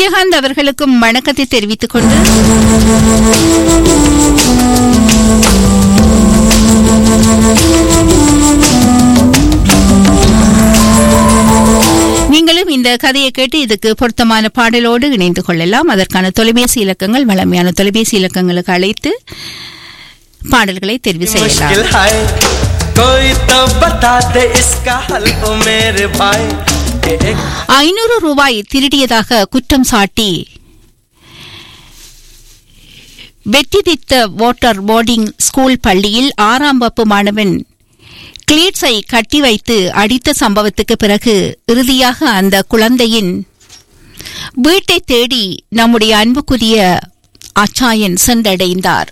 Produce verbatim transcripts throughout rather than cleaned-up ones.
விஜயகாந்த் அவர்களுக்கும் வணக்கத்தை தெரிவித்துக் கொண்டு நீங்களும் இந்த கதையை கேட்டு இதுக்கு பொருத்தமான பாடலோடு இணைந்து கொள்ளலாம். அதற்கான தொலைபேசி இலக்கங்கள் வளமையான தொலைபேசி இலக்கங்களுக்கு அழைத்து பாடல்களை தெரிவு செய்யலாம். ஐநூறு ரூபாய் திருடியதாக குற்றம் சாட்டி வெட்டிதித்த வாட்டர் போர்டிங் ஸ்கூல் பள்ளியில் ஆறாம் வகுப்பு மாணவன் கிளீட்ஸை கட்டி வைத்து அடித்த சம்பவத்துக்கு பிறகு இறுதியாக அந்த குழந்தையின் வீட்டை தேடி நம்முடைய அன்புக்குரிய அச்சாயன் சென்றடைந்தார்.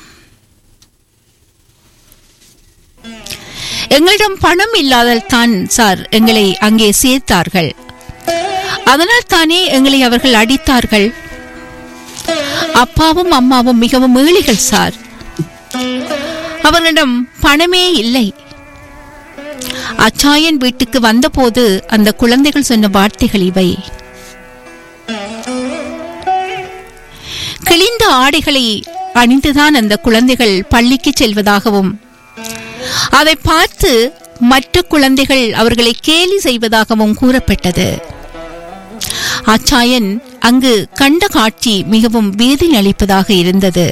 எங்களிடம் பணம் இல்லாதால் தான் சார் எங்களை அங்கே சேர்த்தார்கள், அதனால் தானே எங்களை அவர்கள் அடித்தார்கள். அப்பாவும் அம்மாவும் மிகவும் ஏழைகள் சார், அவர்களிடம் பணமே இல்லை. அச்சாயன் வீட்டுக்கு வந்தபோது அந்த குழந்தைகள் சொன்ன வார்த்தைகள் இவை. கிழிந்த ஆடைகளை அணிந்துதான் அந்த குழந்தைகள் பள்ளிக்கு செல்வதாகவும் அதை பார்த்து மற்ற குழந்தைகள் அவர்களை கேலி செய்வதாகவும் கூறப்பட்டது. அச்சாயன் அங்கு கண்ட காட்சி மிகவும் வேதனை அளிப்பதாக இருந்தது.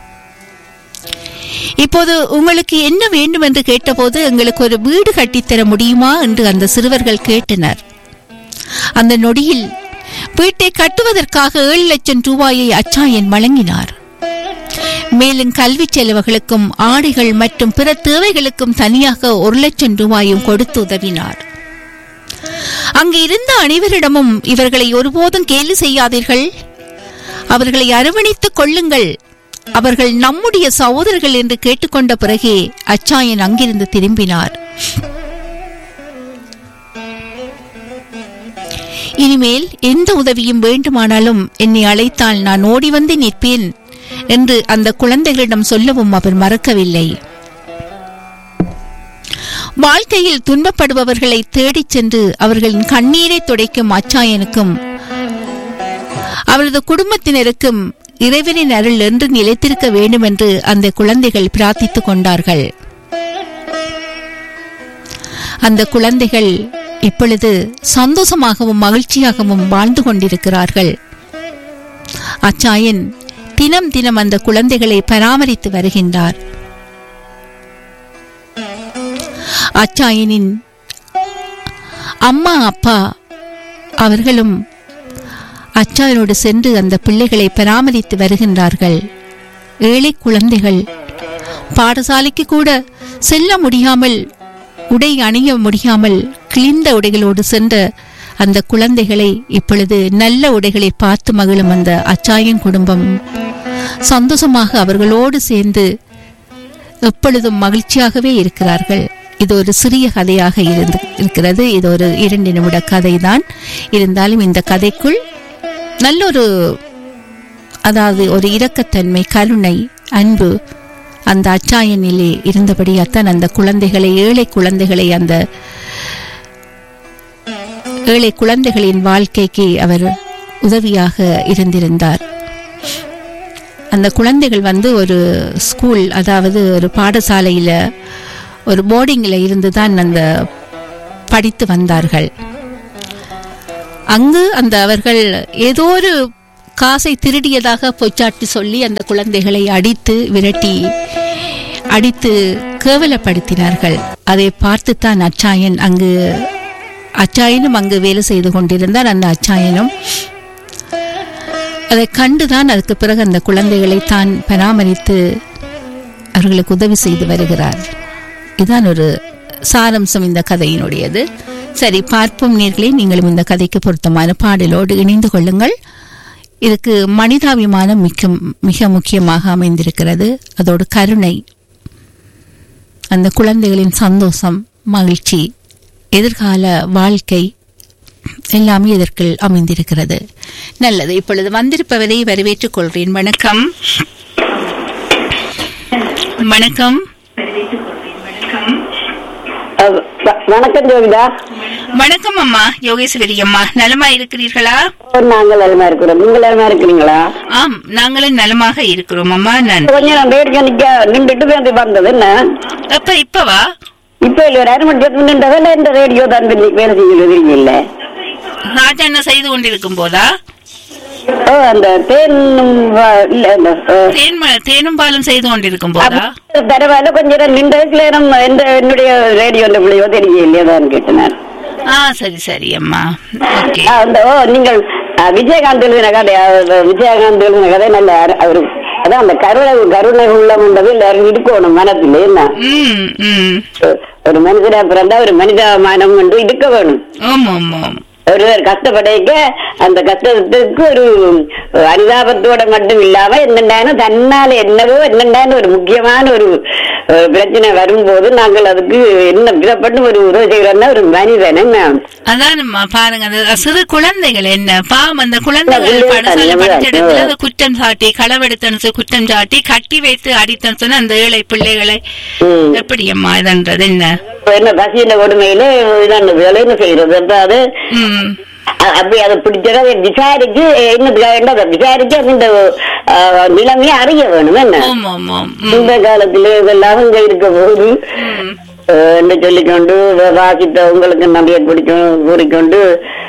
இப்போது உங்களுக்கு என்ன வேண்டும் என்று கேட்டபோது எங்களுக்கு ஒரு வீடு கட்டித்தர முடியுமா என்று அந்த சிறுவர்கள் கேட்டனர். அந்த நொடியில் வீட்டை கட்டுவதற்காக ஏழு லட்சம் ரூபாயை அச்சாயன் வழங்கினார். மேலும் கல்வி செலவுகளுக்கும் ஆடைகள் மற்றும் பிற தேவைகளுக்கும் தனியாக ஒரு லட்சம் ரூபாயும் கொடுத்து உதவினார். அங்கு இருந்த அனைவரிடமும் இவர்களை ஒருபோதும் கேலி செய்யாதீர்கள், அவர்களை அரவணைத்துக் கொள்ளுங்கள், அவர்கள் நம்முடைய சகோதரர்கள் என்று கேட்டுக்கொண்ட பிறகே அச்சாயன் அங்கிருந்து திரும்பினார். இனிமேல் எந்த உதவியும் வேண்டுமானாலும் என்னை அழைத்தால் நான் ஓடி வந்து நிற்பேன் என்று அந்த குழந்தைகளிடம் சொல்லவும் அவர் மறக்கவில்லை. வாழ்க்கையில் துன்பப்படுபவர்களை தேடிச் சென்று அவர்களின் கண்ணீரை துடைக்கும் அச்சாயனுக்கும் அவரது குடும்பத்தினருக்கும் இறைவனின் அருள் என்று நிலைத்திருக்க வேண்டும் என்று அந்த குழந்தைகள் பிரார்த்தித்துக் கொண்டார்கள். அந்த குழந்தைகள் இப்பொழுது சந்தோஷமாகவும் மகிழ்ச்சியாகவும் வாழ்ந்து கொண்டிருக்கிறார்கள். அச்சாயன் தினம் தினம் அந்த குழந்தைகளை பராமரித்து வருகின்றார். அச்சாயனின் அம்மா அப்பா அவர்களும் அச்சாயனோடு சென்று அந்த பிள்ளைகளை பராமரித்து வருகின்றார்கள். ஏழை குழந்தைகள் பாடசாலைக்கு கூட செல்ல முடியாமல், உடை அணிய முடியாமல் கிழிந்த உடைகளோடு சென்ற அந்த குழந்தைகளை இப்பொழுது நல்ல உடைகளை பார்த்து மகிழும் அந்த அச்சாயன் குடும்பம் சந்தோஷமாக அவர்களோடு சேர்ந்து எப்பொழுதும் மகிழ்ச்சியாகவே இருக்கிறார்கள். இது ஒரு சிறிய கதையாக இருந்து இருக்கிறது. இது ஒரு இரண்டு நிமிட கதைதான். இருந்தாலும் இந்த கதைக்குள் நல்ல ஒரு, அதாவது ஒரு இரக்கத்தன்மை, கருணை, அன்பு அந்த அச்சாயனிலே இருந்தபடியாத்தான் அந்த குழந்தைகளை, ஏழை குழந்தைகளை, அந்த ஏழை குழந்தைகளின் வாழ்க்கைக்கு அவர் உதவியாக இருந்திருந்தார். அந்த குழந்தைகள் வந்து ஒரு ஸ்கூல், அதாவது ஒரு பாடசாலையில் ஒரு போர்டிங்கில் இருந்துதான் அந்த படித்து வந்தார்கள். அங்கு அந்த அவர்கள் ஏதோ ஒரு காசை திருடியதாக பொச்சாட்டி சொல்லி அந்த குழந்தைகளை அடித்து விரட்டி அடித்து கேவலப்படுத்தினார்கள். அதை பார்த்துத்தான் அச்சாயன் அங்கு அச்சாயனும் அங்கு வேலை செய்து கொண்டிருந்தார். அந்த அச்சாயனும் அதை கண்டுதான் அதுக்கு பிறகு அந்த குழந்தைகளை தான் பராமரித்து அவர்களுக்கு உதவி செய்து வருகிறார். இதுதான் ஒரு சாரம்சம் இந்த கதையினுடையது. சரி, பார்ப்போம் நேர்களே. நீங்களும் இந்த கதைக்கு பொருத்தமான பாடலோடு இணைந்து கொள்ளுங்கள். இதுக்கு மனிதாபிமானம் மிக மிக முக்கியமாக அமைந்திருக்கிறது. அதோடு கருணை, அந்த குழந்தைகளின் சந்தோஷம், மகிழ்ச்சி, எதிர்கால வாழ்க்கை எல்லாமே இதற்குள் அமைந்திருக்கிறது. நல்லது. இப்பொழுது வந்திருப்பவரை வரவேற்றுக் கொள்கிறேன். வணக்கம். வணக்கம். வணக்கம் ஜோதிதா. வணக்கம் அம்மா யோகேஸ்வரி அம்மா, நலமா இருக்கிறீர்களா? நாங்கள் நலமா இருக்கிறோம். நீங்க நலமா இருக்கிறீங்களா? ஆம், நாங்களும் நலமாக இருக்கிறோம் அம்மா. நான் கொஞ்சம் ரேடியோ நிக்க நின்றுட்டு வந்து வந்தது என்ன அப்ப இப்பவா? இப்ப இல்ல ஒரு அரை மணி நேரத்துக்கு நின்றதில்ல. இந்த ரேடியோ தான் வேலை செய்யறது இல்ல. ராஜா என்ன செய்து கொண்டிருக்கும் போதா? ஓ, அந்த தேனும் இல்ல தேன் தேனும் பாலும் செய்து கொண்டிருக்கும் போதா? பரவாயில்ல, கொஞ்ச நேரம் நின்றதுல என்னுடைய ரேடியோ பிள்ளையோ தெரிய இல்லையாதான் கேட்டேன். ஆ, சரி சரி அம்மா. ஓகே. ஓ, நீங்கள் விஜயகாந்த் எழுதின கதை, விஜயகாந்த் எழுதின கதை நல்ல அவரு அதான் அந்த கருணை கருணை உள்ளது எல்லாரும் இருக்கணும் மனத்துல. என்ன ஒரு மனுஷனா பிறந்தா ஒரு மனிதாமானம் என்று இருக்க வேணும். ஆமா ஆமா. ஒருவர் கஷ்டப்படைக்க அந்த கஷ்டத்துக்கு ஒரு அனுதாபத்தோட மட்டும் இல்லாம என்னென்ன தன்னால என்னவோ என்னென்ன ஒரு முக்கியமான ஒரு பிரச்சனை வரும்போது நாங்கள் அதுக்கு என்ன விதப்பட்டு ஒரு உதவி செய்யறோம்னா ஒரு மனிதன். என்ன அதான்மா பாருங்க, அந்த சிறு குழந்தைகள் என்ன பாவம், அந்த குழந்தைகள் படிச்ச குற்றம் சாட்டி களவெடுத்தனு குற்றம் சாட்டி கட்டி வைத்து அடித்தனு அந்த ஏழை பிள்ளைகளை எப்படி அம்மா இதன்றது என்ன என்ன பசியில கொடுமையில இதான் வேலைன்னு செய்யறது. அது அப்படி அதை பிடிச்சத விசாரிச்சு என்னதுக்காக விசாரிச்சு அந்த நிலைமையை அறிய வேணும். என்ன இந்த காலத்துல இதெல்லாம் இங்க இருக்க போது என்று சொல்லிக்கொண்டு வாசித்த உங்களுக்கு நம்பியை குடிக்கும் கூறிக்கொண்டு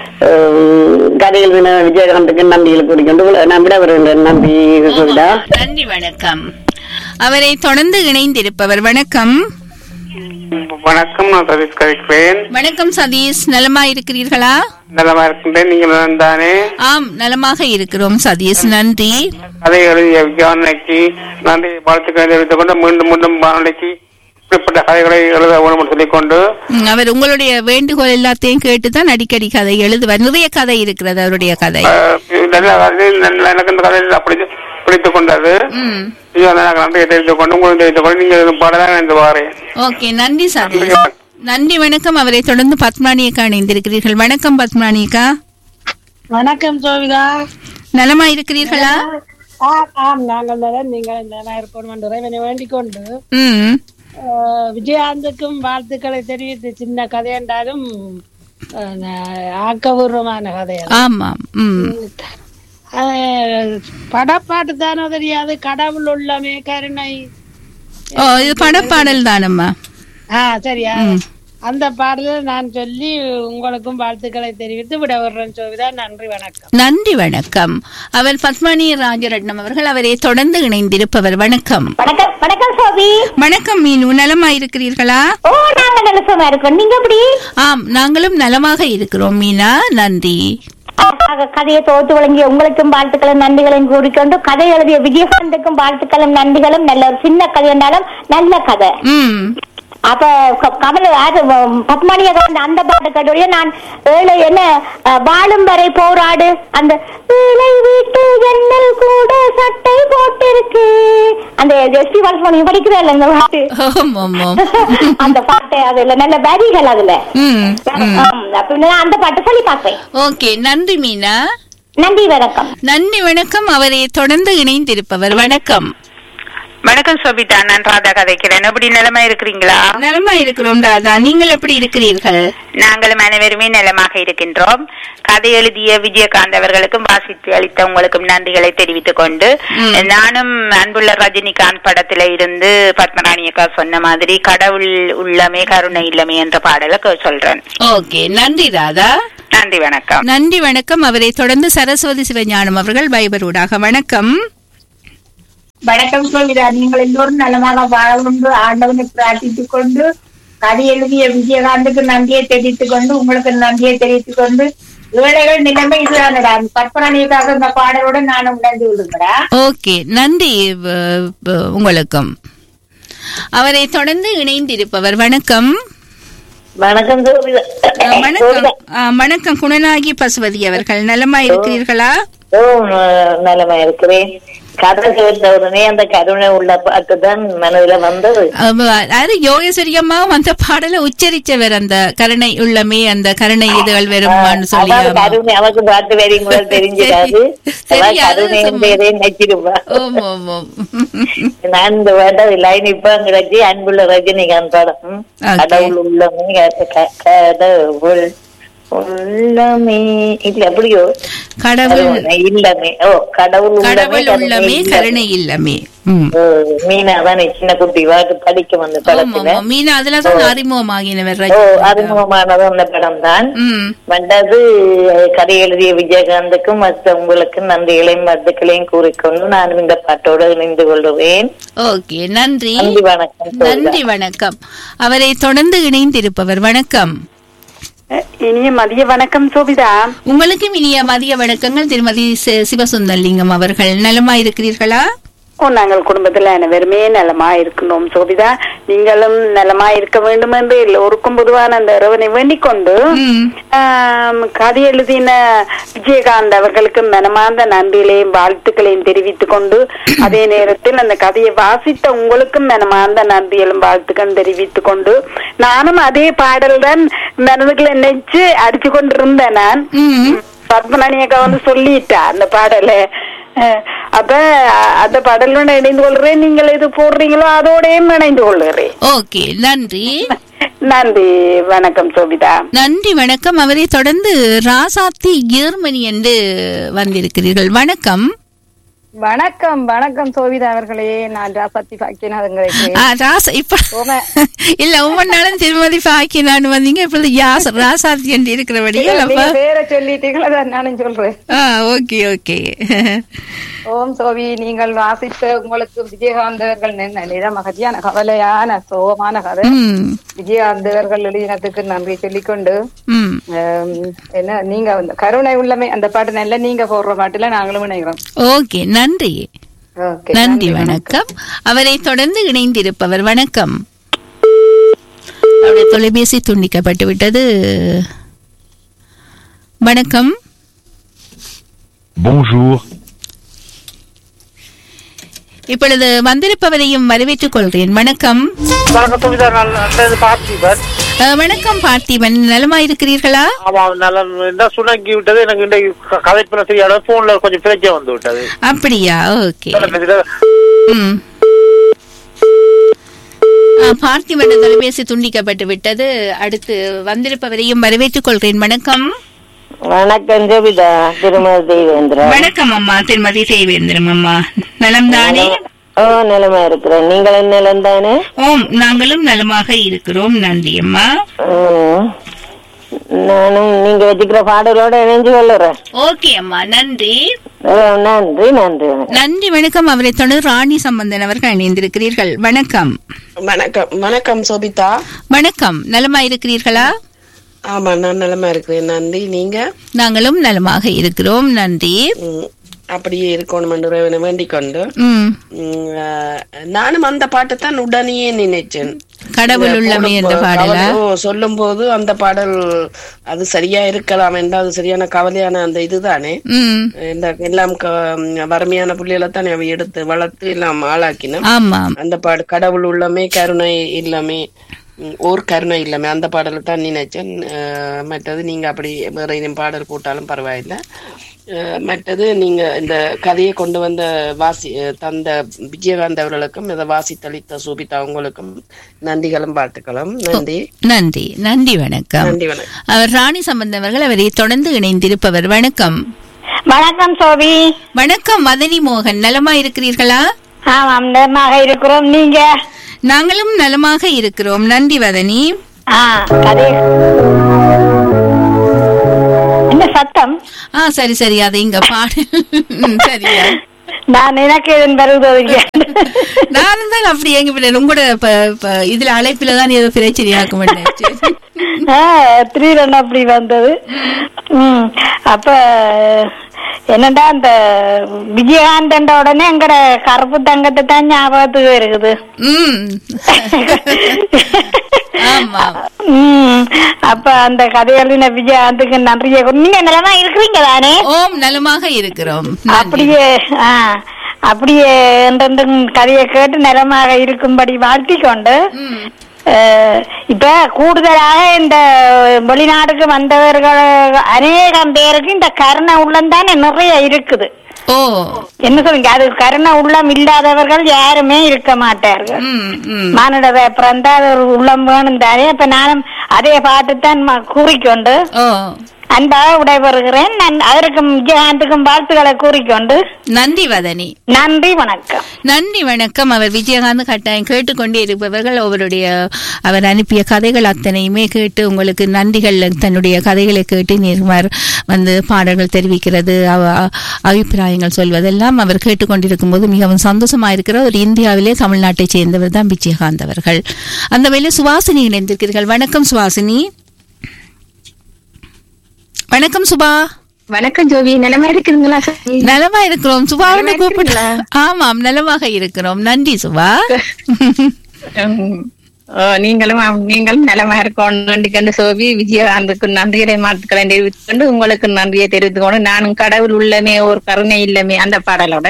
கதைகள் விஜயகாந்துக்கு நம்பிகளை கூறிக்கொண்டு நம்பிட வருகின்ற நம்பி. நன்றி, வணக்கம். அவரை தொடர்ந்து இணைந்திருப்பவர் வணக்கம். வணக்கம், நான் சதீஷ் கழிக்கிறேன். வணக்கம் சதீஷ், நலமா இருக்கிறீர்களா? நலமா இருக்கின்றேன். நீங்கள் தானே? ஆம், நலமாக இருக்கிறோம் சதீஷ், நன்றி. அதை எழுதிய விஜயானைக்கு நன்றி வாழ்த்துக்களை தெரிவித்துக் கொண்டு மீண்டும் மீண்டும் வானொலிக்கு இப்படிப்பட்ட கதைகளை எழுத வேணும் சொல்லிக்கொண்டு அவர் உங்களுடைய வேண்டுகோள் எல்லாத்தையும் கேட்டுதான் அடிக்கடி கதை எழுதுவார். நிறைய கதை இருக்கிறது அவருடைய கதை. எனக்கு இந்த கதை அப்படி பிடித்துக் கொண்டது. நன்றியை தெரிவித்துக் கொண்டு உங்களுக்கு தெரிவித்துக் கொண்டு நீங்க பாடலாம் என்று வாரேன். ஓகே, நன்றி சதீஷ். நன்றி, வணக்கம். அவரை தொடர்ந்து பத்மானியக்கா இணைந்திருக்கிறீர்கள். வணக்கம் பத்மானியக்கா. வணக்கம் ஜோவிதா, நலமா இருக்கிறீர்களா? ஆம், நாங்கள் நலம். நீங்கள் நல்லா இருக்கணும் என்று இறைவனை வேண்டிக் கொண்டு விஜயகாந்துக்கும் வாழ்த்துக்களை தெரிவித்து சின்ன கதை என்றாலும் ஆக்கபூர்வமான கதை. ஆமாம், படப்பாட்டு தானோ தெரியாது. கடவுள் உள்ளமே கருணை. ஓ, இது படப்பாடல் தானம்மா? ஆ, சரியா. அந்த பாடலை நான் சொல்லி உங்களுக்கும் வாழ்த்துக்களை தெரிவித்து விட வர்றேன் சோவிதா. நன்றி, வணக்கம். நன்றி, வணக்கம். அவர் பத்மானி ராஜரட்னம் அவர்கள். அவரை தொடர்ந்து இணைந்திருப்பவர் வணக்கம். வணக்கம். வணக்கம் சோபி. வணக்கம் மீனு, நலமா இருக்கிறீர்களா? ஓ, நாங்கள் நலமா இருக்கோம். நீங்க எப்படி? ஆம், நாங்களும் நலமாக இருக்கிறோம் மீனா, நன்றி. கதையை தொகுத்து வழங்கிய உங்களுக்கும் வாழ்த்துக்களும் நன்றிகளும் கூறிக்கொண்டு கதை எழுதிய விஜயகாந்துக்கும் வாழ்த்துக்களும் நன்றிகளும். நல்ல ஒரு சின்ன கதை என்றாலும் நல்ல கதை. அப்ப கமல பத்மானிய அந்த பாட்டு கட்டுடைய நான் ஏழை என்ன வாழும் வரை போராடு அந்த ஏழை வீட்டு ஜன்னல் கூட சட்டை போட்டிருக்கு அந்த எஸ் பி பாலசுப்ரமணியம் படிக்கிறேன் இந்த பாட்டு. அந்த பாட்டு அதுல நல்ல வரிகள் அதுல அந்த பாட்டு சொல்லி பார்ப்பேன். ஓகே, நன்றி மீனா. நன்றி, வணக்கம். நன்றி, வணக்கம். அவரை தொடர்ந்து இணைந்திருப்பவர் வணக்கம். வணக்கம் சோபிதா, நான் ராதா கதைக்கிறேன். எப்படி நலமா இருக்கிறீங்களா? நலமா இருக்கிறோம் ராதா, நீங்கள் எப்படி இருக்கிறீர்கள்? நாங்களும் அனைவருமே நலமாக இருக்கின்றோம். கதை எழுதிய விஜயகாந்த் அவர்களுக்கும் வாசித்து அளித்த உங்களுக்கும் நன்றிகளை தெரிவித்துக் கொண்டு நானும் அன்புள்ள ரஜினிகாந்த் படத்தில இருந்து பத்மராணி அக்கா சொன்ன மாதிரி கடவுள் உள்ளமே கருணை இல்லமே என்ற பாடலை சொல்றேன். ஓகே, நன்றி ராதா. நன்றி, வணக்கம். நன்றி, வணக்கம். அவரை தொடர்ந்து சரஸ்வதி சிவஞானம் அவர்கள் வைபரூடாக. வணக்கம். வணக்கம் சோவிதா, நீங்கள் எல்லோரும் நலமாக வாழணும் ஆண்டவனை பிரார்த்தித்துக் கொண்டு கதை எழுதிய விஜயகாந்துக்கு நன்றியை தெரிவித்துக் கொண்டு உங்களுக்கு நன்றியை தெரிவித்துக் கொண்டு ஏழைகள் நிலைமை இதுதான் பற்பராணிக்காக இந்த பாடலோட நானும் உணர்ந்து விடுகிறேன். ஓகே, நன்றி உங்களுக்கும். அவரை தொடர்ந்து இணைந்திருப்பவர் வணக்கம். வணக்கம் வணக்கம். வணக்கம் குணநாயகி பசுபதி அவர்கள், நலமா இருக்கிறீர்களா? ஓ, நலமா இருக்கிறேன். கதை கேட்ட உடனே அந்த கருணை உள்ள பாட்டு தான் மனதுல வந்தது. அது யோகேஸ்வரி அம்மாவும் அந்த பாடலை உச்சரிச்சவர், அந்த கருணை உள்ளமே, அந்த கருணை இதுகள் வருமான்னு சொல்லி. கருணை அவருக்கு பாட்டு வேற தெரிஞ்சிடாது, கருணையும் பேரே நச்சிருப்பா. நான் இந்த பாட்டை லைன் இப்ப கிடைச்சி அன்புள்ள ரஜினிகாந்த் படம் கடவுள் உள்ளமே கடவுள் உள்ளமே இல்ல அப்படியோ கடவுள் இல்லமே. ஓ கடவுள் கடவுள் உள்ளமே கருணை இல்லமே. மீனா தானே சின்ன குட்டி வாக்கு படிக்க வந்த படத்துல மீனா அதுலதான் அறிமுகமாகினவர். ஓ அறிமுகமானது அந்த படம் தான் வந்தது. கதை எழுதிய விஜயகாந்துக்கும் மற்ற உங்களுக்கு நன்றிகளையும் வாழ்த்துக்களையும் கூறிக்கொண்டு நான் இந்த பாட்டோடு இணைந்து கொள்கிறேன். ஓகே, நன்றி. நன்றி, வணக்கம். நன்றி, வணக்கம். அவரை தொடர்ந்து இணைந்திருப்பவர் வணக்கம். இனிய மதிய வணக்கம் சோபிதா. உங்களுக்கும் இனிய மதிய வணக்கங்கள் திருமதி சிவசுந்தரலிங்கம் அவர்கள். நலமா இருக்கிறீர்களா? ஓ நாங்கள் குடும்பத்துல அனைவருமே நலமா இருக்கணும் சோபிதா. நீங்களும் நலமா இருக்க வேண்டும் என்று எல்லோருக்கும் பொதுவான அந்த இறைவனை வேண்டிக் கொண்டு கதை எழுதின விஜயகாந்த் அவர்களுக்கு மனமார்ந்த நன்றிகளையும் வாழ்த்துக்களையும் தெரிவித்துக் கொண்டு அதே நேரத்தில் அந்த கதையை வாசித்த உங்களுக்கும் மனமார்ந்த நன்றிகளும் வாழ்த்துக்களும் தெரிவித்துக் கொண்டு நானும் அதே பாடல் தான் மனதுக்குள்ள நினைச்சு அடிச்சு கொண்டிருந்தேன். நான் பத்மநாணியக்கா வந்து சொல்லிட்டா அந்த பாடலை. அப்ப அந்த பாடலோட இணைந்து கொள்றேன். நீங்கள் எது போடுறீங்களோ அதோடையும் இணைந்து கொள்கிறேன். ஓகே, நன்றி. நன்றி, வணக்கம் சோபிதா. நன்றி, வணக்கம். அவரை தொடர்ந்து ராசாத்தி ஜெர்மனி என்று வந்திருக்கிறீர்கள். வணக்கம். வணக்கம் வணக்கம் சோபிதா அவர்களே. நான் ராசாத்தி பாக்கியநாதன் இப்ப இல்ல ஒவ்வொரு நாளும் திருமதி பாக்கியநாடு வந்தீங்க, இப்பொழுது ராசாத்தி என்று இருக்கிறபடியே பேரை சொல்லிட்டீங்களா? நானும் சொல்றேன். Okay okay. ஓம் சோபி, நீங்கள் வாசித்த உங்களுக்கு விஜயகாந்த் அவர்கள் நிற மகிழ்ச்சியான கவலையான சோகமான கதை. விஜயகாந்த் அவர்கள் எழுதினத்துக்கு நன்றி சொல்லிக்கொண்டு என்ன நீங்க கருணை உள்ளமே அந்த பாட்டு நல்ல நீங்க போடுற பாட்டுல நாங்களும் இணைகிறோம். ஓகே, நன்றி. நன்றி, வணக்கம். அவரை தொடர்ந்து இணைந்திருப்பவர் வணக்கம். அவருடைய தொலைபேசி துண்டிக்கப்பட்டு விட்டது. வணக்கம். Bonjour. இப்பொழுது வந்திருப்பவரையும் வரவேற்றுக் கொள்கிறேன். வணக்கம். வணக்கம் பார்த்திபன், நலமா இருக்கிறீர்களா? சுணங்கி விட்டது எனக்கு கதைப்பின சரியான போன்ல கொஞ்சம் பிரச்சனை வந்து விட்டது. அப்படியா? ஓகே. பார்த்திபன் தொலைபேசி துண்டிக்கப்பட்டு விட்டது. அடுத்து வந்திருப்பவரையும் வரவேற்றுக் கொள்கிறேன். வணக்கம். வணக்கம் ஜோபிதா. திருமதி தேவேந்திரன். வணக்கம் அம்மா. திருமதி தேவேந்திரம் அம்மா, நலம் தானே? ஓ நலமா இருக்கிறேன். நீங்களும் நலம் தானே? ஓம், நாங்களும் நலமாக இருக்கிறோம். நன்றி அம்மா. நானும் நீங்க வச்சுக்கிற பாடலோட இணைஞ்சு கொள்ளுறேன். ஓகே அம்மா, நன்றி. நன்றி நன்றி நன்றி, வணக்கம். அவரை தொடர்ந்து ராணி சம்பந்தன் அவர்கள் இணைந்திருக்கிறீர்கள். வணக்கம். வணக்கம். வணக்கம் சோபிதா. வணக்கம், நலமா இருக்கிறீர்களா? ஆமா, நான் நலமா இருக்கிறேன். நன்றி. நீங்க? நாங்களும் நலமாக இருக்கிறோம். நன்றி. அப்படியே இருக்கணும் வேண்டிக் கொண்டு நானும் அந்த பாட்டை தான் உடனே நினைச்சேன். கடவுள் உள்ளமே என்ற பாடல சொல்லும் போது அந்த பாடல் அது சரியா இருக்கலாம் என்றா, அது சரியான கவலையான அந்த இதுதானே. எல்லாம் வறுமையான புள்ளிகளை தான் அவை எடுத்து வளர்த்து எல்லாம் ஆளாக்கினோம். அந்த பாடு கடவுள் உள்ளமே கருணை இல்லாமே ஓர் கருணை இல்லாம அந்த பாடலை தான் நினைச்சேன். மற்றது நீங்க அப்படி வேற எதுவும் பாடல் போட்டாலும் பரவாயில்லை. மற்றது நீங்க இந்த கதையை கொண்டு வந்த வாசி தந்த விஜயகாந்த் அவர்களுக்கும் இதை வாசித்தளித்த சோபிதா அவங்களுக்கும் நன்றிகளும் வாழ்த்துக்களும். நன்றி. நன்றி. நன்றி, வணக்கம். நன்றி, வணக்கம். அவர் ராணி சம்பந்தவர்கள் அவரை தொடர்ந்து இணைந்திருப்பவர். வணக்கம். வணக்கம் சோபி. வணக்கம் மதனி மோகன், நலமா இருக்கிறீர்களா? ஆமாம், நலமாக இருக்கிறோம். நீங்க? நாங்களும் நலமாக இருக்கிறோம். நன்றி வதனி. என்ன சத்தம்? ஆ சரி சரி, அது இங்க பாடு. சரியா? நான் எனக்கு நானும் தான் அப்படி எங்க பிள்ளை உங்களோட இதுல அழைப்புல தான் ஏதோ பிரச்சனையாக்க மாட்டேன். த்ரீரன் அப்படி வந்தது. உம் அப்ப என்னடா அந்த விஜயகாந்த் உடனே எங்கட கருப்பு தங்கத்தை தான் ஞாபகத்துக்கு இருக்குது. அப்ப அந்த கதையில விஜயகாந்துக்கு நன்றிய. நீங்க நலமா இருக்கிறீங்க தானே? ஓம், நலமாக இருக்கிறோம். அப்படியே அப்படியே என்றென்றும் கதையை கேட்டு நலமாக இருக்கும்படி வாழ்த்திக் கொண்டு இப்ப கூடுதலாக இந்த வெளிநாடுக்கு வந்தவர்கள் அநேகம் பேருக்கு இந்த கருணை உள்ளம் தானே நிறைய இருக்குது. ஓ என்ன சொல்லுங்க, அது கருணை உள்ளம் இல்லாதவர்கள் யாருமே இருக்க மாட்டார்கள். மானிட பிறந்தா அது ஒரு உள்ளம் வேணும் தானே. இப்ப நானும் அதே பாட்டுத்தான் கூறிக்கொண்டு அன்பாக விடைபெறுகிறேன். நான் அதற்கும் விஜயகாந்துக்கும் வாழ்த்துக்களை கூறிக்கொண்டு நன்றி வதனி. நன்றி வணக்கம். நன்றி வணக்கம். அவர் விஜயகாந்த் கட்டாயம் கேட்டுக்கொண்டே இருப்பவர்கள் அவருடைய அவர் அனுப்பிய கதைகள் அத்தனையுமே கேட்டு உங்களுக்கு நன்றிகள், தன்னுடைய கதைகளை கேட்டு நேர்மார் வந்து பாடல்கள் தெரிவிக்கிறது, அபிப்பிராயங்கள் சொல்வதெல்லாம் அவர் கேட்டுக்கொண்டிருக்கும் போது மிகவும் சந்தோஷமா இருக்கிற ஒரு இந்தியாவிலே தமிழ்நாட்டை சேர்ந்தவர் தான் விஜயகாந்த் அவர்கள். அந்த வேளையில் சுவாசினி இணைந்திருக்கிறீர்கள். வணக்கம் சுவாசினி. வணக்கம் சுபா. வணக்கம் ஜோவி. நலமா இருக்குங்களா? நலமா இருக்கிறோம். சுபாவை கூப்பிடல. ஆமாம், நலமாக இருக்கிறோம். நன்றி சுபா. நீங்களும் நீங்களும் நலமா இருக்கணும். சோபி விஜயகாந்துக்கு நன்றிகளை மாத்துக்களை தெரிவித்துக் கொண்டு உங்களுக்கு நன்றியை தெரிவித்துக் கொண்டு நானும் கடவுள் உள்ளமே ஒரு கருணை இல்லமே அந்த பாடலோட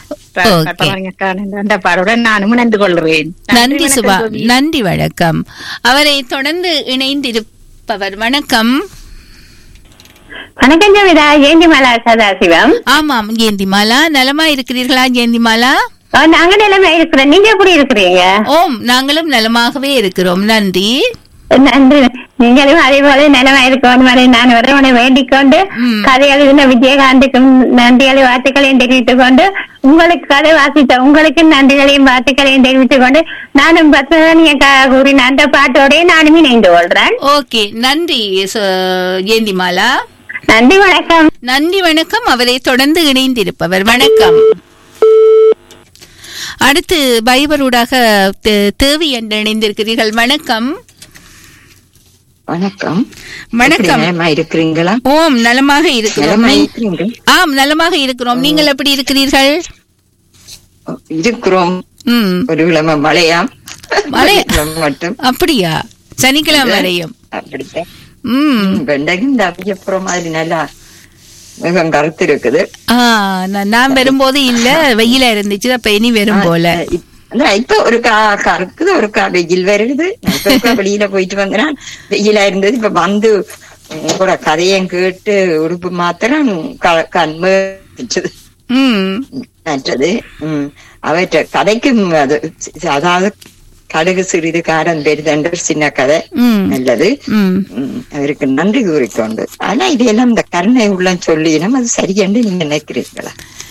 அந்த பாடலுடன் நானும் இணைந்து கொள்கிறேன். நன்றி சுபா. நன்றி வணக்கம். அவரை தொடர்ந்து இணைந்திருப்பவர் வணக்கம். வணக்கம் ஜோவிதா. ஜெயந்திமாலா சதாசிவம். ஆமாம் ஜெயந்திமாலா. நலமா இருக்கிறீர்களா ஜெயந்திமாலா? நாங்க நலமா இருக்கிறோம். நீங்க எப்படி இருக்கிறீங்க? ஓம், நாங்களும் நலமாகவே இருக்கிறோம். நன்றி. நன்றி. நீங்களும் அதே போல நலமா இருக்கணும் வரை நான் வரவனை வேண்டிக் கொண்டு கதை எழுதின விஜயகாந்துக்கும் நன்றிகளையும் வாழ்த்துக்களையும் தெரிவித்துக் கொண்டு உங்களுக்கு கதை வாசித்த உங்களுக்கு நன்றிகளையும் வாழ்த்துக்களையும் தெரிவித்துக் கொண்டு நானும் பத்மனிய கூறின அந்த பாட்டோட நானும் இணைந்து கொள்றேன். ஓகே, நன்றி ஜெயந்திமாலா. நன்றி வணக்கம். நன்றி வணக்கம். அவரை தொடர்ந்து இணைந்திருப்பவர் வணக்கம். அடுத்து பைபரூடாக தேவி என்று இணைந்திருக்கிறீர்கள். வணக்கம். வணக்கம். வணக்கம். நலமா இருக்கிறீங்களா? ஓம், நலமாக இருக்கிறோம். ஆம், நலமாக இருக்கிறோம். நீங்கள் எப்படி இருக்கிறீர்கள்? இருக்கிறோம். ஒரு கிழமை மழையாம். மழை மட்டும் அப்படியா? சனிக்கிழமை வரையும் அப்படித்தான். உம் வெண்டைக்கு இந்த அப்புறம் மாதிரி நல்லா மிகவும் கருத்து இருக்குது. நான் வரும்போது இல்ல, வெயில இருந்துச்சு. அப்ப இனி வரும் போல இப்ப ஒரு கா கருக்குது, ஒரு கா வெயில் வருது. வெளியில போயிட்டு வந்தா வெயிலா இருந்தது. இப்ப வந்து உங்களோட கதையும் கேட்டு உடுப்பு மாத்திரம் கண்மை மற்றது உம் அவற்ற கதைக்கும் அது அதாவது கடுகு சிறிது காரம் பெரிதென்று சின்ன கதை நல்லது. அவருக்கு நன்றி கூறிக்கொண்டு ஆனா இதெல்லாம் இந்த கருணை உள்ள சொல்லினோம் அது சரியென்று நீங்க நினைக்கிறீங்களா?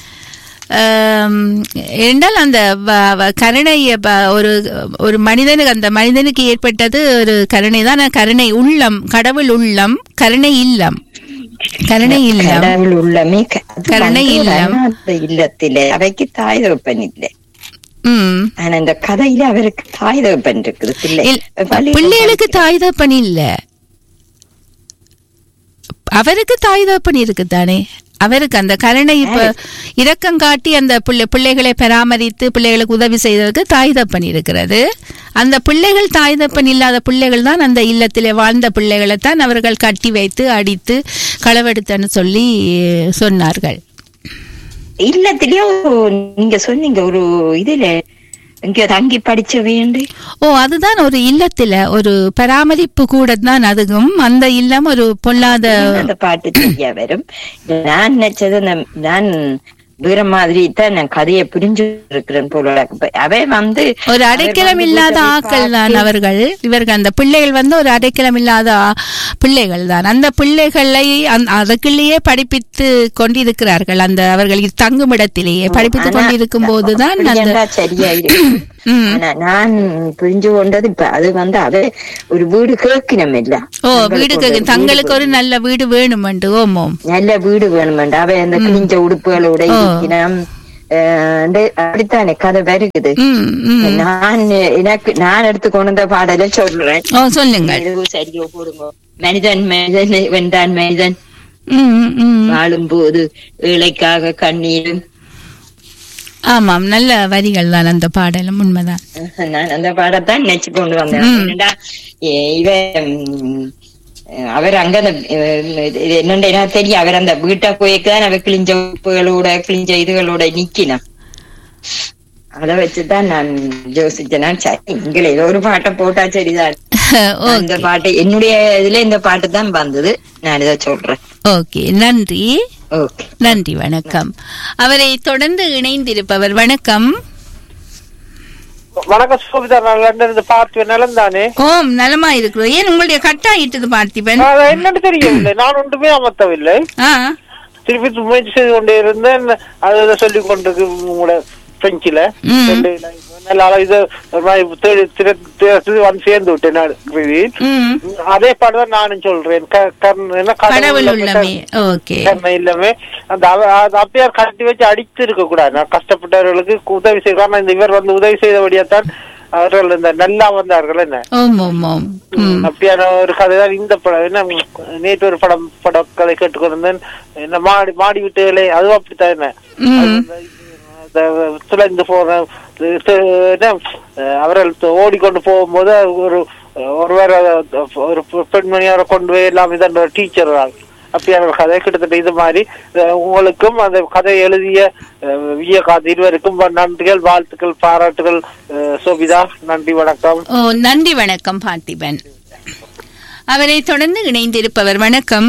என்றால் அந்த கருணை ஒரு ஒரு மனிதனுக்கு அந்த மனிதனுக்கு ஏற்பட்டது ஒரு கருணை தான். கருணை உள்ளம், கடவுள் உள்ளம், கருணை இல்லம். கருணை இல்லம், கடவுள் உள்ளமே கருணை இல்லம். இல்லத்திலே அவைக்கு தாய் தகப்பன் இல்லை. ஆனா இந்த கதையில அவருக்கு தாய் தகப்பன் இருக்குது. பிள்ளைகளுக்கு தாய் தகப்பன் இல்ல, அவருக்கு தாய் தகப்பன் இருக்குதானே. அவருக்கு அந்த கருணை இப்ப இரக்கம் காட்டி அந்த பிள்ளை பிள்ளைகளை பராமரித்து பிள்ளைகளுக்கு உதவி செய்ததற்கு தாய் தகப்பன் இருக்கிறது. அந்த பிள்ளைகள் தாய் தகப்பன் இல்லாத பிள்ளைகள் தான் அந்த இல்லத்திலே வாழ்ந்த பிள்ளைகளை தான் அவர்கள் கட்டி வைத்து அடித்து களவெடுத்தன்னு சொல்லி சொன்னார்கள். இல்லத்திலயோ நீங்க சொன்னீங்க ஒரு இதுல இங்க தங்கி படிச்ச வேண்டு. ஓ, அதுதான் ஒரு இல்லத்துல ஒரு பராமரிப்பு கூட தான். அதுவும் அந்த இல்லம் ஒரு பொல்லாத பாட்டு தெரிய வரும். நான் நினைச்சது நான் வேற மாதிரி தான் நான் கதையை புரிஞ்சு இருக்கிறேன் போல. அவை வந்து ஒரு அடைக்கலம் இல்லாத ஆக்கள் தான் அவர்கள். இவர்கள் அந்த பிள்ளைகள் வந்து ஒரு அடைக்கலம் இல்லாத பிள்ளைகள் தான். அந்த பிள்ளைகளை அதுக்குள்ளேயே படிப்பித்து கொண்டிருக்கிறார்கள். அந்த அவர்கள் தங்கும் இடத்திலேயே படிப்பித்து கொண்டிருக்கும் போதுதான் சரியாயிருக்கு. நான் புரிஞ்சு கொண்டது இப்ப அது வந்து அவை ஒரு வீடு கேட்கணும் இல்ல. ஓ, வீடு கேட்க தங்களுக்கு ஒரு நல்ல வீடு வேணுமெண்டு. ஓமோ, நல்ல வீடு வேணுமெண்டு. அவை அந்த கிழிஞ்ச உடுப்புகளோட இருக்கணும் அப்படித்தானே கதை வருகுது. நான் எனக்கு நான் எடுத்து கொண்டு வந்த பாடலை சொல்றேன். சொல்லுங்க. சரியோ போடுங்க. மனிதன் மனிதன் வென்றான் மனிதன் வாழும் போது ஏழைக்காக கண்ணீரும். ஆமாம், நல்ல வரிகள் தான் அந்த பாடலும். உண்மைதான். நான் அந்த பாடத்தான் நினைச்சு கொண்டு வந்தேன். இவ அவர் அங்க என்னன்னா தெரியும் அவர் அந்த வீட்டை போய்க்குதான் அவ கிழிஞ்ச உப்புகளோட கிழிஞ்ச இதுகளோட நிக்கினான். அதை வச்சுதான் நான் யோசிச்சேன். சரி, இங்கே ஏதோ ஒரு பாட்டை போட்டா சரிதான். இந்த பாட்டு என்னுடைய இதுல இந்த பாட்டு தான் வந்தது, நான் இதை சொல்றேன். ஓகே, நன்றி. ஓகே, நன்றி, வணக்கம். அவரை தொடர்ந்து இணைந்திருப்பவர் வணக்கம். வணக்கம் சோபிதா, நான் பார்த்திபன். நலம் தானே? ஓம், நலமா இருக்கிறோம். ஏன் உங்களுடைய கட்டாயிட்டது பார்த்திபன்? என்னன்னு தெரியவில்லை, நான் ஒன்றுமே அமர்த்தவில்லை. திருப்பி முயற்சி செய்து கொண்டே இருந்தேன். அதை சொல்லிக் கொண்டிருக்கு உங்களோட பிரெஞ்சில வந்து சேர்ந்து விட்டேன். அதே பாடுதான் நானும் சொல்றேன். இல்லமே அந்த அப்பயார் கட்டி வச்சு அடித்து இருக்க கூடாது. நான் கஷ்டப்பட்டவர்களுக்கு உதவி செய்வார். இந்த இவர் வந்து உதவி செய்தபடியாத்தான் அவர்கள் இந்த நல்லா வந்தார்கள். என்ன அப்படியான ஒரு கதைதான் இந்த படம். என்ன நேற்று ஒரு படம் பட கதை கேட்டுக்கொண்டிருந்தேன். என்ன மாடி மாடி வீட்டுகளே, அதுவும் அப்படித்தான். என்ன துளைந்து போன அவர்கள் ஓடிக்கொண்டு போகும்போது ஒரு ஒருவர் ஒரு பெண்மணியார கொண்டு போய் எல்லாம் இதன் டீச்சர் அப்படியான கதை. கிட்டத்தட்ட இது மாதிரி உங்களுக்கும் அந்த கதை எழுதிய விஜயகாந்த் இருவருக்கும் நன்றிகள், வாழ்த்துக்கள், பாராட்டுகள். சோபிதா, நன்றி, வணக்கம். ஓ, நன்றி, வணக்கம் பார்த்திபன். அவரை தொடர்ந்து இணைந்திருப்பவர் வணக்கம்.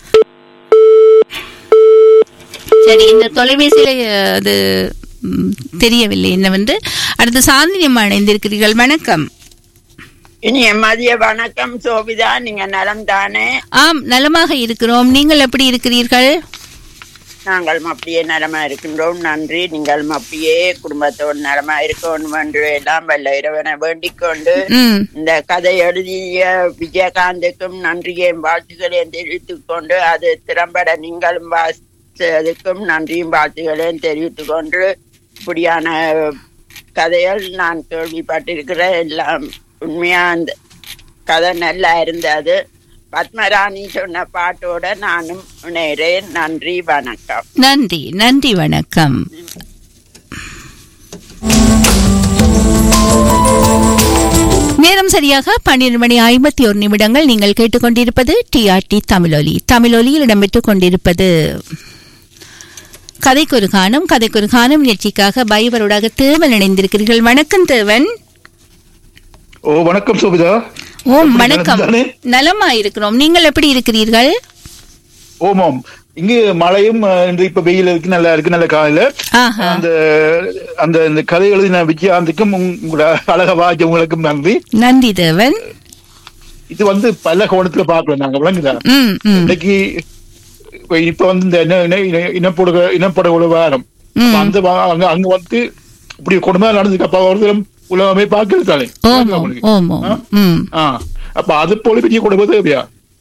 சரி, இந்த தொலைபேசியில அது தெரியவில்லை என்னவென்று. அடுத்து சாந்தினியம்மா இணைந்திருக்கிறீர்கள். வணக்கம். இனிய மதிய வணக்கம் சோபிதா, நீங்க நலம் தானே? ஆம், நலமாக இருக்கிறோம். நீங்கள் எப்படி இருக்கிறீர்கள்? நாங்களும் அப்படியே நலமா இருக்கின்றோம், நன்றி. நீங்களும் அப்படியே குடும்பத்தோடு நலமா இருக்கணும் என்று எல்லாம் வல்ல இறைவனை வேண்டிக் கொண்டு இந்த கதை எழுதிய விஜயகாந்துக்கும் நன்றியையும் வாழ்த்துக்களையும் தெரிவித்துக் கொண்டு, அது திறம்பட நீங்களும் வாசித்ததுக்கும் நன்றியும் வாழ்த்துக்களையும் தெரிவித்துக் கொண்டு, இப்படியான கதைகள் நான் கேள்விப்பட்டிருக்கிறேன். எல்லாம் உண்மையா அந்த கதை நல்லா இருந்தது. பத்மராணி சொன்ன பாட்டோட நானும் இணைகிறேன். நன்றி, வணக்கம். நன்றி, நன்றி, வணக்கம். நேரம் சரியாக பன்னிரண்டு மணி ஐம்பத்தி ஒரு நிமிடங்கள். நீங்கள் கேட்டுக்கொண்டிருப்பது டிஆர்டி தமிழொலி. தமிழொலியில் இடம்பெற்றுக் கொண்டிருப்பது கதைக்கு ஒரு காணும். கதைக்கு ஒரு காணும் நிகழ்ச்சிக்காக பைவரோடாக தேவன் இணைந்திருக்கிறீர்கள். வணக்கம் தேவன். ஓ, வணக்கம் சோபிதா. ஓம், வணக்கம். நலமா இருக்கிறோம். நீங்கள் எப்படி இருக்கிறீர்கள்? ஓமாம், இங்கு மழையும் இப்ப வெயில் இருக்கு, நல்லா இருக்கு, நல்ல காலையில. அந்த அந்த இந்த கதை எழுதின விஜயாந்துக்கும் உங்களோட அழக வாஜ் உங்களுக்கும் நன்றி. நன்றி தேவன். இது வந்து பல கோணத்துல பாக்கலாம் நாங்க, விளங்குதா? இன்னைக்கு இப்ப வந்து இந்த இனப்பட இனப்பட உலகம் அந்த அங்க வந்து இப்படி கொடுமை நடந்துக்கு அப்ப ஒருத்தரும் உலகமே பாக்குறது தானே. அப்ப அது போல பெரிய கொடுமை தேவையா?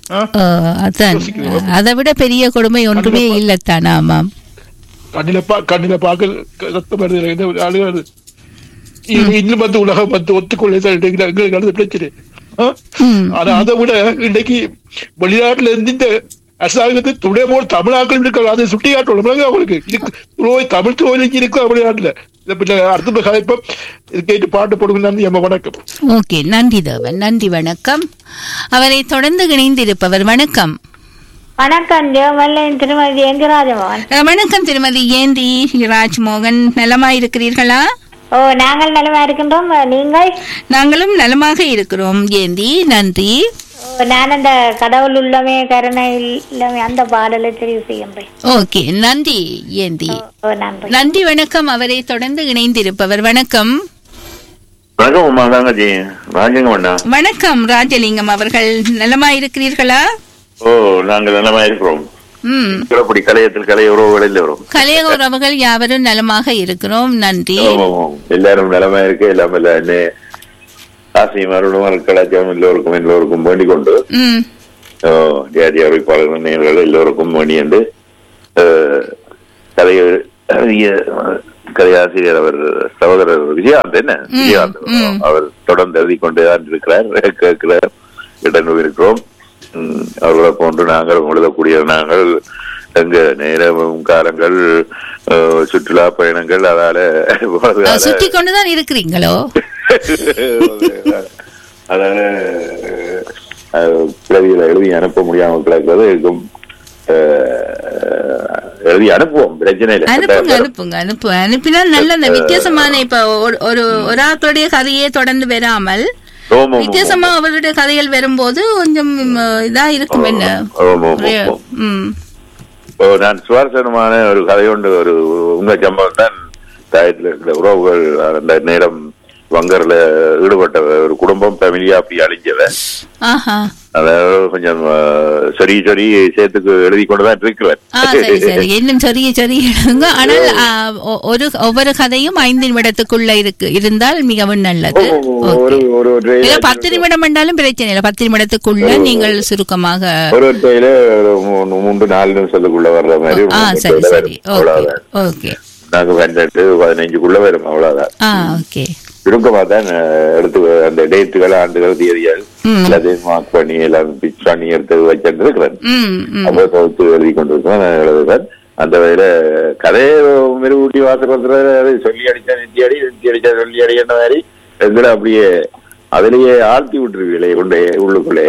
அதை விட பெரிய கொடுமை ஒன்றுமே இல்லத்தான். ஆமாம், கண்ணில பா கண்ணில பாக்க ரத்தம் வருது. இன்னும் வந்து உலகம் வந்து ஒத்துக்கொள்ள எங்களுக்கு நடந்த பிரச்சனை. ஆனா அதை விட இன்னைக்கு வெளிநாட்டுல இருந்து இந்த அரசாங்கத்தை துணை போல் தமிழாக்கள் இருக்க அதை சுட்டி காட்டணும் அவங்களுக்கு. தமிழ் தோல்வி இருக்கு வெளிநாட்டுல. அடுத்த கதைப்ப கேட்டு பாட்டு போடுங்க. வணக்கம். ஓகே, நன்றி தேவன். நன்றி, வணக்கம். அவரை தொடர்ந்து இணைந்திருப்பவர் வணக்கம். வணக்கம் திருமதி எங்க ராஜமோகன். வணக்கம் திருமதி ஏந்தி ராஜ்மோகன். நலமா இருக்கிறீர்களா? ஓ, நாங்கள் நலமா இருக்கின்றோம். நீங்கள்? நாங்களும் நலமாக இருக்கிறோம் ஏந்தி, நன்றி. நான் அந்த கடவுள் உள்ளமே கருணை இல்லமே அந்த பாடலை தெரிவு செய்கின்றேன். ஓகே, நன்றி ஏந்தி. நன்றி, வணக்கம். அவரை தொடர்ந்து இணைந்திருப்பவர் வணக்கம். வணக்கம் ராஜலிங்கம் அவர்கள். நலமா இருக்கிறீர்களா? ஓ, நாங்கள் நலமா இருக்கிறோம். கலையத்தில் கலைய உறவுகள் வரும். கலைய உறவுகள் யாவரும் நலமாக இருக்கிறோம், நன்றி. எல்லாரும் நலமா இருக்கு. எல்லாம் இல்ல ஆசையும் கலாச்சாரம் எல்லோருக்கும் எல்லோருக்கும் வேண்டிக் கொண்டு ஜாதி அறிவிப்பாளர்கள் நேர்கள் எல்லோருக்கும் வேண்டியண்டு கதை கதையாசிரியர் அவர் சகோதரர் விஜயகாந்த் என்ன விஜயகாந்த் அவர் தொடர்ந்து எழுதி கொண்டுதான் இருக்கிறார், கேட்கிறார், இடம் இருக்கிறோம். அவர்களை போன்று நாங்கள் எழுதக்கூடிய நாங்கள் எங்க நேரமும் காலங்கள் சுற்றுலா பயணங்கள் அதால சுற்றி கொண்டுதான் இருக்கிறீங்களோ. அதால பிரதிகளை எழுதி அனுப்ப முடியாமல் கிடக்கிறது. எழுதி அனுப்புவோம், பிரச்சனை இல்லை. அனுப்புங்க அனுப்புங்க அனுப்பு அனுப்பினா நல்ல அந்த வித்தியாசமான இப்ப ஒரு ஒரு ஆக்களுடைய கதையே தொடர்ந்து வராமல் வித்தியாசமா அவருடைய கதைகள் வரும்போது கொஞ்சம் இதா இருக்கும். என்ன நான் சுவாரஸ்யமான ஒரு கதை கொண்டு ஒரு உண்மை சம்பவம் தான். தாயத்தில் இருக்கிற உறவுகள் அந்த நேரம் வங்கர்ல ஈடுபட்ட ஒரு குடும்பம் ஃபேமிலியா அப்படி அழிஞ்சவன். அதாவது கொஞ்சம் சரி சரி சேர்த்துக்கு எழுதி கொண்டுதான் இருக்கிறேன். இன்னும் சரிய சரிய எழுதுங்க. ஆனால் ஒரு ஒவ்வொரு கதையும் ஐந்து நிமிடத்துக்குள்ள இருக்கு இருந்தால் மிகவும் நல்லது. பத்து நிமிடம் என்றாலும் பிரச்சனை இல்லை, பத்து நிமிடத்துக்குள்ள நீங்கள் சுருக்கமாக ஒரு டைல மூன்று நாலு நிமிஷத்துக்குள்ள வர்ற மாதிரி. சரி சரி ஓகே. நாங்க பன்னெண்டு பதினைஞ்சுக்குள்ள வரும், அவ்வளவுதான். சுருக்கமா தான் எடுத்து அந்த டேட்டுகள் ஆண்டுகள் தேதிகள் எல்லாத்தையும் மார்க் பண்ணி எல்லாம் பிச் பண்ணி எடுத்து வச்சுட்டு இருக்கிறேன். அப்போ தொகுத்து எழுதி கொண்டிருக்கேன், எழுதுறேன். அந்த வகையில கதையை மெருகூட்டி வாசல் சொல்லி அடிச்சா நெத்தி அடி, நெத்தி அடிச்சா சொல்லி அடி என்ன மாதிரி எங்களை அப்படியே அதுலயே ஆழ்த்தி விட்டுருவீங்களே கொண்டே உள்ளுக்குள்ளே.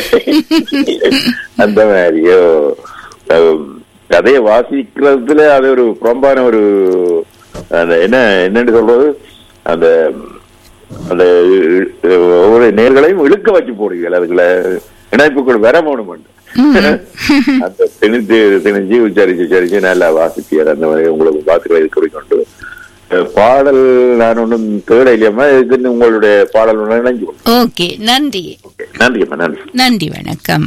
அந்த மாதிரியோ கதையை வாசிக்கிறதுல அது ஒரு புறம்பான ஒரு அந்த என்ன என்னன்னு சொல்றது, அந்த அந்த ஒவ்வொரு நேர்களையும் இழுக்க வச்சு போடுவீர்கள். அதுக்குள்ள இணைப்புகள் வர போகணும். அந்த திணிச்சு திணிச்சு உச்சரிச்சு உச்சரிச்சு நல்லா வாசிப்பியார். அந்த மாதிரி உங்களுக்கு பார்த்துக்களை குறிக்கொண்டு பாடல் நான் ஒன்றும் தேட இல்லையம்மா, இதுன்னு உங்களுடைய பாடல் ஒன்று இணைஞ்சு. ஓகே, நன்றி. நன்றிம்மா, நன்றி. நன்றி, வணக்கம்.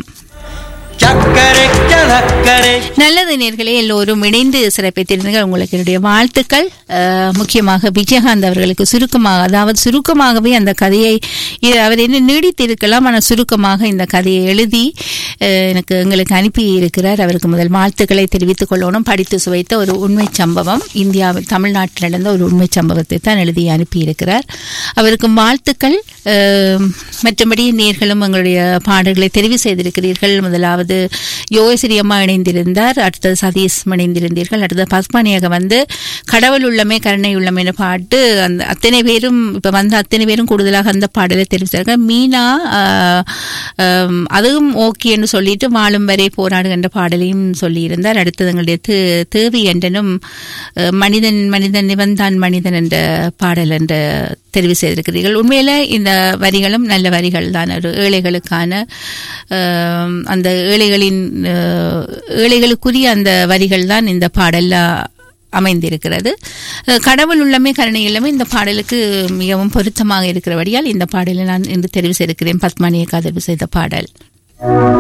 நல்லது நேர்களே, எல்லோரும் இணைந்து சிறப்பித்திருந்தீர்கள். உங்களுக்கு என்னுடைய வாழ்த்துக்கள். முக்கியமாக விஜயகாந்த் அவர்களுக்கு சுருக்கமாக, அதாவது சுருக்கமாகவே அந்த கதையை அவர் என்ன நீடித்திருக்கலாம், ஆனால் சுருக்கமாக இந்த கதையை எழுதி எனக்கு எங்களுக்கு அனுப்பி இருக்கிறார். அவருக்கு முதல் வாழ்த்துக்களை தெரிவித்துக் கொள்ளணும். படித்து சுவைத்த ஒரு உண்மை சம்பவம், இந்தியாவில் தமிழ்நாட்டில் நடந்த ஒரு உண்மை சம்பவத்தை தான் எழுதி அனுப்பியிருக்கிறார். அவருக்கு வாழ்த்துக்கள். மற்றபடி நேர்களும் எங்களுடைய பாடல்களை தெரிவு செய்திருக்கிறீர்கள். முதலாவது யோகஸ்ரீ அம்மா இணைந்திருந்தார், அடுத்தது சதீஷ் இணைந்திருந்தீர்கள், அடுத்தது பத்மனியாக வந்து கடவுள் உள்ளமே கருணை உள்ளமே பாட்டு. அந்த அத்தனை பேரும் இப்ப வந்து அத்தனை பேரும் கூடுதலாக அந்த பாடலை தெரிவித்தார்கள். மீனா அதுவும் ஓகே என்று சொல்லிட்டு வாழும் வரை போராடுகின்ற பாடலையும் சொல்லியிருந்தார். அடுத்தது எங்களுடைய தேவி என்றனும் மனிதன் மனிதன் நிவந்தான் மனிதன் என்ற பாடல் என்ற தெரிவு செய்திருக்கிறீர்கள். உண்மையில இந்த வரிகளும் நல்ல வரிகள் தான். ஒரு ஏழைகளுக்கான அந்த ஏழைகளின் ஏழைகளுக்குரிய அந்த வரிகள் தான் இந்த பாடல்ல அமைந்திருக்கிறது. கடவுள் உள்ளமே கருணை உள்ளமே இந்த பாடலுக்கு மிகவும் பொருத்தமாக இருக்கிறபடியால் இந்த பாடலை நான் இன்று தெரிவு செய்திருக்கிறேன். பத்மானியை தெரிவு செய்த பாடல்.